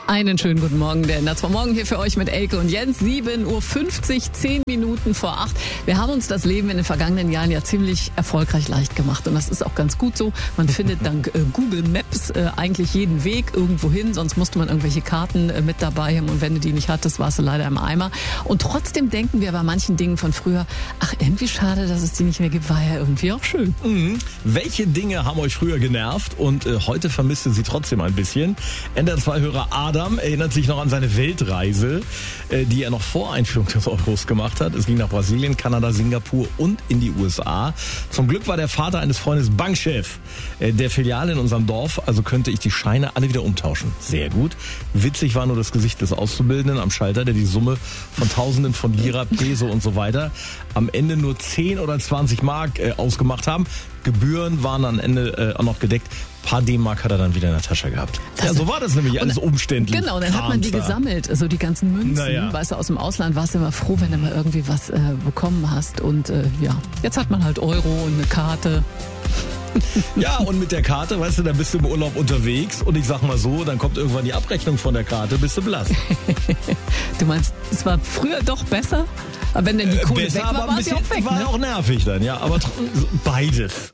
Einen schönen guten Morgen, der Ender. Morgen hier für euch mit Elke und Jens. 7:50 Uhr, 10 Minuten vor 8. Wir haben uns das Leben in den vergangenen Jahren ja ziemlich erfolgreich leicht gemacht. Und das ist auch ganz gut so. Man findet dank Google Maps eigentlich jeden Weg irgendwo hin. Sonst musste man irgendwelche Karten mit dabei haben. Und wenn du die nicht hattest, warst du leider im Eimer. Und trotzdem denken wir bei manchen Dingen von früher, ach, irgendwie schade, dass es die nicht mehr gibt. War ja irgendwie auch schön. Mhm. Welche Dinge haben euch früher genervt und heute vermisst ihr sie trotzdem ein bisschen? NDR2-Hörer Adam erinnert sich noch an seine Weltreise, die er noch vor Einführung des Euros gemacht hat. Es ging nach Brasilien, Kanada, Singapur und in die USA. Zum Glück war der Vater eines Freundes Bankchef der Filiale in unserem Dorf, also könnte ich die Scheine alle wieder umtauschen. Sehr gut. Witzig war nur das Gesicht des Auszubildenden am Schalter, der die Summe von Tausenden von Lira, Peso und so weiter am Ende nur 10 oder 20 Mark ausgemacht haben. Gebühren waren am Ende auch noch gedeckt. Ein paar D-Mark hat er dann wieder in der Tasche gehabt. Ja, so war das nämlich alles umständlich. Genau, dann hat man die gesammelt, so die ganzen Münzen. Naja. Weißt du, aus dem Ausland warst du immer froh, wenn du mal irgendwie was bekommen hast. Und ja, jetzt hat man halt Euro und eine Karte. Ja, und mit der Karte, weißt du, dann bist du im Urlaub unterwegs und ich sag mal so, dann kommt irgendwann die Abrechnung von der Karte, bist du blass. Du meinst, es war früher doch besser? Aber wenn denn die Kohle besser, weg war, aber ein war sie bisschen, auch weg, war ne? auch nervig dann, ja, aber beides.